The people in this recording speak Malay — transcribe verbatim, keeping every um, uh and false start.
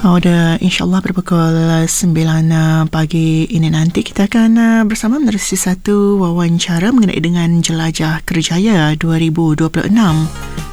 Oh, dah insyaAllah pada pukul sembilan pagi ini nanti kita akan bersama menerusi satu wawancara mengenai dengan Jelajah Kerjaya dua ribu dua puluh enam.